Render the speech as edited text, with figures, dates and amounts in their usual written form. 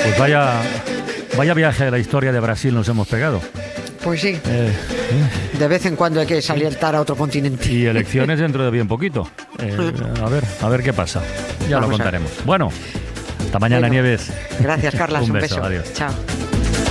Pues vaya viaje a la historia de Brasil nos hemos pegado. Pues sí. De vez en cuando hay que saltar a otro continente. Y elecciones dentro de bien poquito. A ver qué pasa. Ya lo contaremos. Bueno, hasta mañana, Nieves. Gracias, Carlas. Un beso. Beso. Adiós. Chao.